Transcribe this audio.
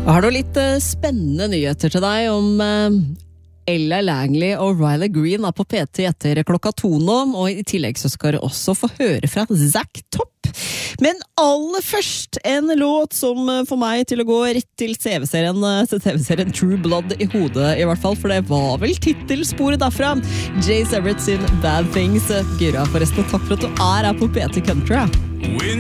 Har du litt spennende nyheter til deg om Ella Langley og Riley Green på PT etter klokka 2 nå, og i tillegg så skal du også få høre fra Zack Topp. Men aller først en låt som får meg til å gå rett til TV-serien True Blood i hodet i hvert fall, for det var vel titelsporet derfra. Jace Everett sin Bad Things. Gyra forresten, takk for at du her på PT Country.